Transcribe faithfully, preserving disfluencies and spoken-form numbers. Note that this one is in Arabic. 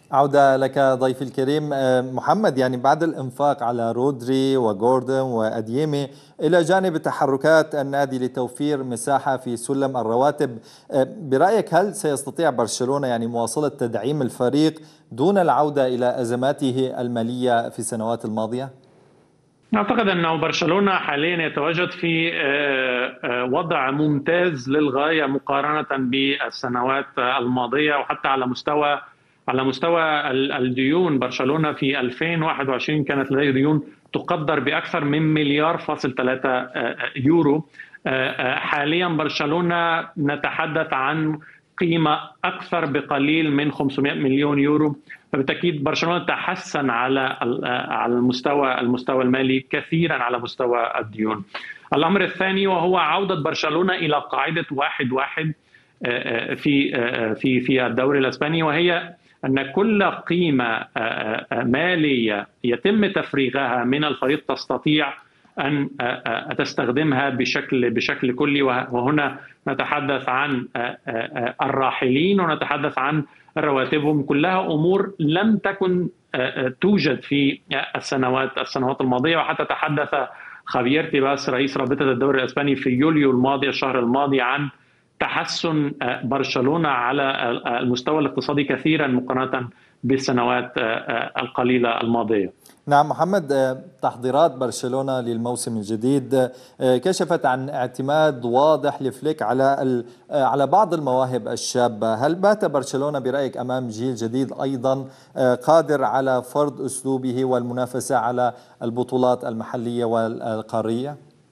عودة لك ضيفي الكريم. آه، محمد، يعني بعد الإنفاق على رودري وجوردن وأديمي إلى جانب تحركات النادي لتوفير مساحة في سلم الرواتب، آه، برأيك هل سيستطيع برشلونة يعني مواصلة تدعيم الفريق دون العودة إلى أزماته المالية في السنوات الماضية؟ أعتقد أنه برشلونة حاليا يتواجد في آه، آه، وضع ممتاز للغاية مقارنة بالسنوات الماضية، وحتى على مستوى على مستوى الديون. برشلونة في ألفين وواحد وعشرين كانت لديه ديون تقدر بأكثر من مليار فاصل ثلاثة يورو. حاليا برشلونة نتحدث عن قيمة أكثر بقليل من خمسمائة مليون يورو. فبالتأكيد برشلونة تحسن على على المستوى المستوى المالي كثيرا على مستوى الديون. الأمر الثاني وهو عودة برشلونة إلى قاعدة واحد واحد في في في الدوري الإسباني، وهي أن كل قيمة مالية يتم تفريغها من الفريق تستطيع أن تستخدمها بشكل بشكل كلي. وهنا نتحدث عن الراحلين ونتحدث عن رواتبهم، كلها أمور لم تكن توجد في السنوات السنوات الماضية. وحتى تحدث خافير تيباس رئيس رابطة الدوري الإسباني في يوليو الماضي الشهر الماضي عن تحسن برشلونة على المستوى الاقتصادي كثيرا مقارنة بالسنوات القليلة الماضية. نعم محمد، تحضيرات برشلونة للموسم الجديد كشفت عن اعتماد واضح لفليك على على بعض المواهب الشابة. هل بات برشلونة برأيك أمام جيل جديد أيضا قادر على فرض أسلوبه والمنافسة على البطولات المحلية والقارية؟